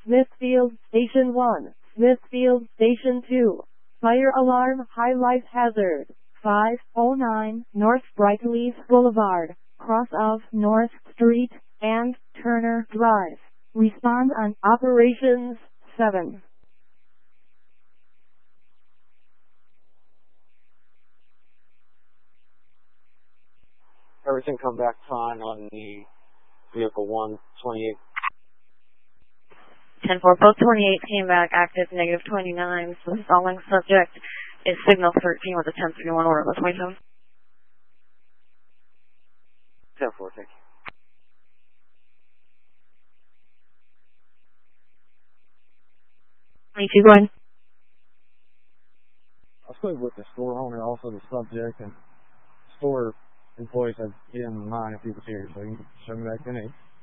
Smithfield Station 1, Smithfield Station 2. Fire alarm, high life hazard. 509 North Brightleaf Boulevard, cross of North Street and Turner Drive. Respond on Operations 7. Everything come back fine on the vehicle 128. 10-4, both 28 came back active, negative 29. So the stalling subject is signal 13 with a 1031 order. Let's wait 7. 10-4, thank you. Go ahead. I spoke with the store owner, also the subject, and store employees have given him mine if he was here, so he can show me back in 8.